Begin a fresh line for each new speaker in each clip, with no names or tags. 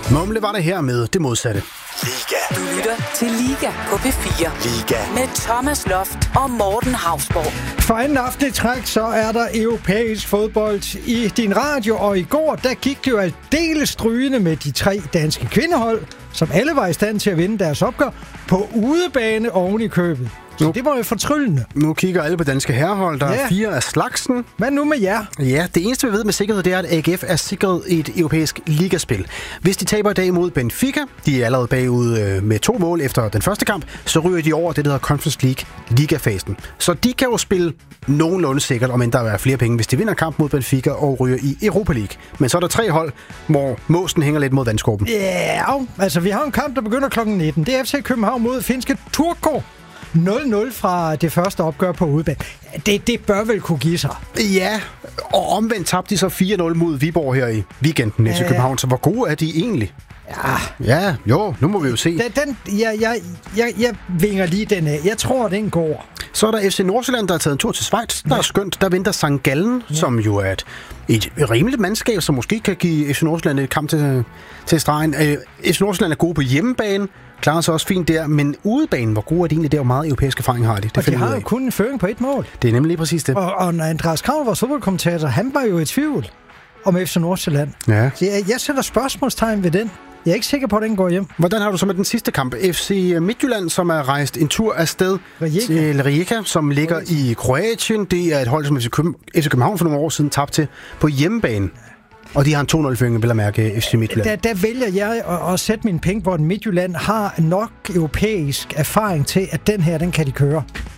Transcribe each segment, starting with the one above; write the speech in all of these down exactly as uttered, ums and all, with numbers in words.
Mumle var det her med det modsatte.
Liga.
Du lytter til Liga på P fire.
Liga.
Med Thomas Loft og Morten Hausborg.
For anden aften i træk, så er der europæisk fodbold i din radio, og i går, der gik det jo aldeles strygende med de tre danske kvindehold, som alle var i stand til at vinde deres opgør på udebane oven i købet. Så det var jo fortryllende.
Nu kigger alle på danske herrehold. Der ja. er fire af slagsen.
Hvad nu med jer?
Ja, det eneste, vi ved med sikkerhed, det er, at A G F er sikret et europæisk ligaspil. Hvis de taber i dag mod Benfica, de er allerede bagud øh, med to mål efter den første kamp, så ryger de over det, der hedder Conference League ligafasen. Så de kan jo spille nogenlunde sikkert, om end der er flere penge, hvis de vinder kamp mod Benfica og ryger i Europa League. Men så er der tre hold, hvor måsen hænger lidt mod vandskorben.
Ja, altså vi har en kamp, der begynder klokken nitten. Det er F C København mod finske Turku. nul nul fra det første opgør på udebane. Det, det bør vel kunne give sig.
Ja, og omvendt tabte de så fire nul mod Viborg her i weekenden, F C København. Så hvor gode er de egentlig?
Ja,
ja jo, nu må vi jo se.
Den, den, jeg, jeg, jeg, jeg vinger lige den af. Jeg tror, den går.
Så er der F C Nordsjælland, der har taget en tur til Schweiz. Der ja. er skønt. Der venter Sankt Gallen, ja. som jo er et, et rimeligt mandskab, som måske kan give F C Nordsjælland et kamp til, til stregen. Øh, F C Nordsjælland er gode på hjemmebane. Klarer sig også fint der, men udebanen, hvor gode er de egentlig? Det er jo meget europæisk erfaring, har de. Det
og de har jo kun en føring på et mål.
Det er nemlig lige præcis det.
Og, og når Andreas Krav, vores fodboldkommentator, han var jo i tvivl om F C Nordsjælland.
Ja.
Så jeg, jeg sætter spørgsmålstegn ved den. Jeg er ikke sikker på, at den går hjem.
Hvordan har du så med den sidste kamp? F C Midtjylland, som er rejst en tur afsted Rijeka. til Rijeka, som ligger i Kroatien. Det er et hold, som F C København for nogle år siden tabte til på hjemmebane. Og de har en to nul-føring, vil jeg mærke, F C Midtjylland.
Der, der vælger jeg at, at sætte mine penge, hvor Midtjylland har nok europæisk erfaring til, at den her, den kan de køre.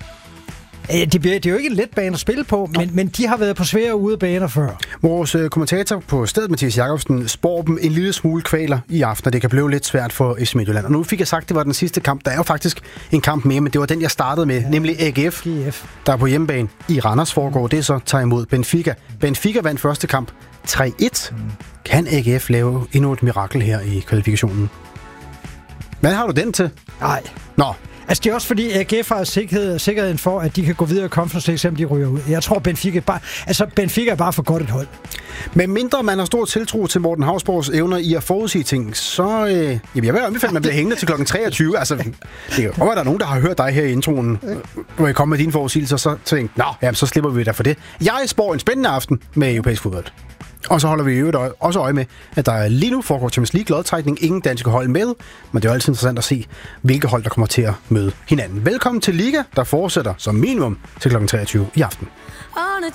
Det, bliver, det er jo ikke en let bane at spille på, men, men de har været på svære udebaner før.
Vores øh, kommentator på stedet, Mathias Jacobsen, spår dem en lille smule kvaler i aften, og det kan blive lidt svært for F C Midtjylland. Og nu fik jeg sagt, at det var den sidste kamp. Der er jo faktisk en kamp mere, men det var den, jeg startede med, ja. nemlig A G F, G F, der er på hjemmebane i Randers foregår. Det så tager imod Benfica. Benfica vandt første kamp tre et. Mm. Kan A G F lave endnu et mirakel her i kvalifikationen? Hvad har du den til?
Nej.
Nå.
Altså, det er også fordi, A G F har sikkerhed, sikkerheden for, at de kan gå videre i Conference League, selvom de ryger ud. Jeg tror, Benfica bare, altså, Benfica er bare for godt et hold.
Men mindre man har stor tiltro til Morten Hausborgs evner i at forudsige ting, så... Øh, jamen, jeg vil anbefale, at man bliver hængende til klokken treogtyve. Altså, det kan jo være, der er nogen, der har hørt dig her i introen, hvor jeg kommer med dine forudsigelser, så tænkte nå, jamen, så slipper vi da for det. Jeg spår en spændende aften med europæisk fodbold. Og så holder vi jo også øje med, at der lige nu foregår Champions League lodtrækning. Ingen danske hold med, men det er jo altid interessant at se, hvilke hold, der kommer til at møde hinanden. Velkommen til Liga, der fortsætter som minimum til klokken treogtyve i aften.
On a